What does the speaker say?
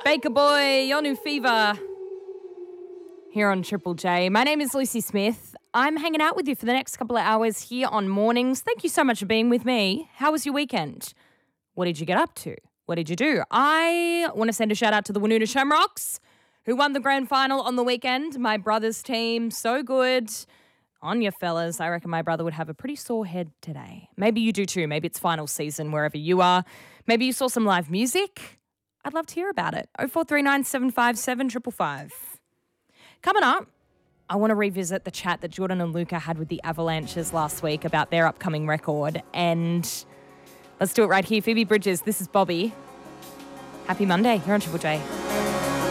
Baker Boy, Yonu Fever. Here on Triple J. My name is Lucy Smith. I'm hanging out with you for the next couple of hours here on Mornings. Thank you so much for being with me. How was your weekend? What did you get up to? What did you do? I want to send a shout out to the Woonona Shamrocks, who won the grand final on the weekend. My brother's team, so good. On you, fellas. I reckon my brother would have a pretty sore head today. Maybe you do too. Maybe it's final season wherever you are. Maybe you saw some live music. I'd love to hear about it. 0439 757 555. Coming up, I want to revisit the chat that Jordan and Luca had with the Avalanches last week about their upcoming record. And let's do it right here. Phoebe Bridges, this is Bobby. Happy Monday. You're on Triple J.